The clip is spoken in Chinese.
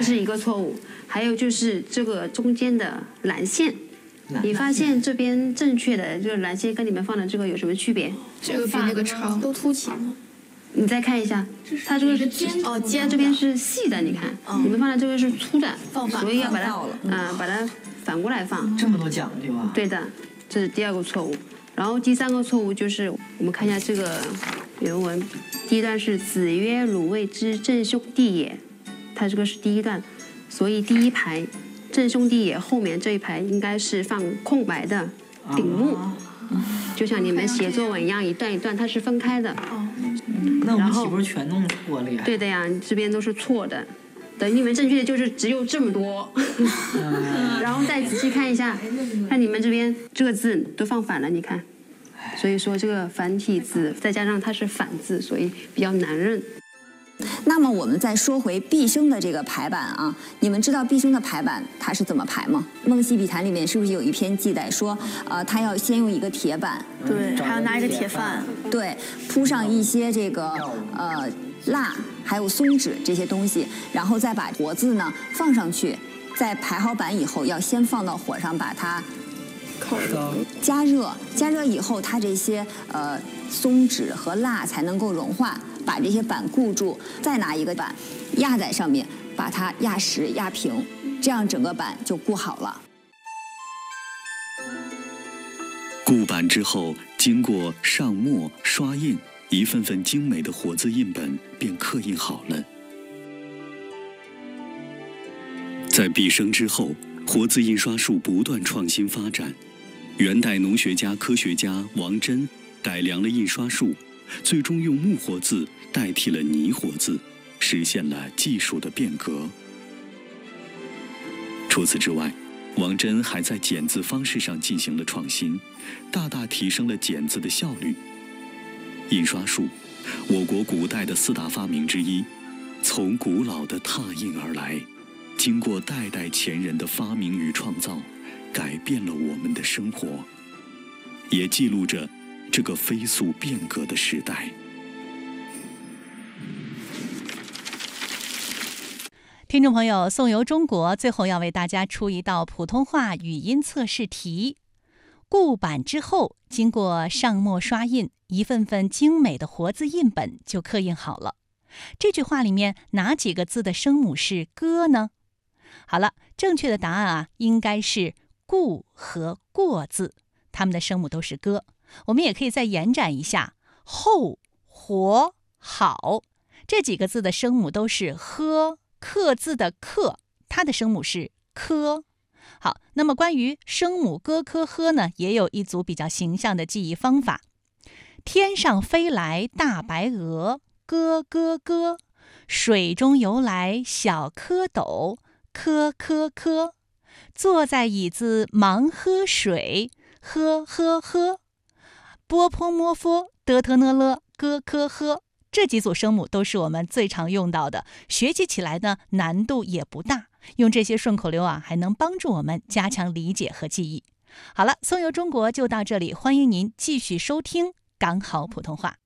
是一个错误。还有就是这个中间的蓝线，你发现这边正确的这个蓝线跟你们放的这个有什么区别？ 这个比那个长，都凸起吗？ 你再看一下，它这个是尖这边是细的，你看，你们放的这个是粗的，所以要把它把它反过来放。 这么多讲究啊！ 对的，这是第2个错误。然后第3个错误就是我们看一下这个原文，第一段是子曰：“鲁卫之正兄弟也。”它这个是第一段，所以第一排“正兄弟也”后面这一排应该是放空白的顶目，就像你们写作文一样，一段一段它是分开的。 那我们岂不是全弄错了呀？ 对的呀，这边都是错的。等你们正确的就是只有这么多，然后再仔细看一下，看你们这边这个字都放反了，你看，所以说这个繁体字再加上它是反字，所以比较难认。 那么我们再说回毕生的这个排版啊，你们知道毕生的排版它是怎么排吗？《梦溪笔谈》里面是不是有一篇记载说，他要先用一个铁板， 对，还要拿一个铁饭， 对，铺上一些这个蜡还有松脂这些东西，然后再把活字呢放上去，在排好版以后要先放到火上把它加热，加热以后它这些松脂和蜡才能够融化，把这些板固住，再拿一个板压在上面，把它压实压平，这样整个板就固好了。 固板之后，经过上墨刷印，一份份精美的活字印本便刻印好了。在毕生之后，活字印刷术不断创新发展。元代农学家、科学家王真改良了印刷术，最终用木活字代替了泥活字，实现了技术的变革。除此之外，王真还在剪字方式上进行了创新，大大提升了剪字的效率。印刷术，我国古代的4大发明之一，从古老的拓印而来，经过代代前人的发明与创造，改变了我们的生活，也记录着这个飞速变革的时代。 听众朋友，颂游中国最后要为大家出一道普通话语音测试题。固板之后，经过上墨刷印，一份份精美的活字印本就刻印好了。这句话里面哪几个字的声母是歌呢？好了，正确的答案应该是固和过字，它们的声母都是歌。我们也可以再延展一下，厚、活、好这几个字的声母都是呵，刻字的刻，它的声母是科。好，那么关于声母歌科呵呢，也有一组比较形象的记忆方法。天上飞来大白鹅，咯咯咯；水中游来小蝌蚪，科科科；坐在椅子忙喝水，喝喝喝；波泼摸佛，得特呢了，咯咯呵。这几组声母都是我们最常用到的，学习起来呢难度也不大，用这些顺口溜还能帮助我们加强理解和记忆。好了，颂游中国就到这里，欢迎您继续收听港好普通话。